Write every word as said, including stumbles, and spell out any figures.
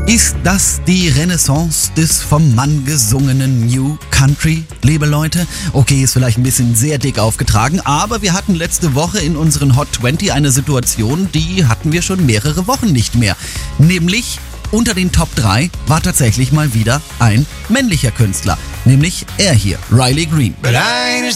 Ist das die Renaissance des vom Mann gesungenen New Country, liebe Leute? Okay, ist vielleicht ein bisschen sehr dick aufgetragen, aber wir hatten letzte Woche in unseren Hot zwanzig eine Situation, die hatten wir schon mehrere Wochen nicht mehr. Nämlich unter den Top drei war tatsächlich mal wieder ein männlicher Künstler, nämlich er hier, Riley Green. But I understand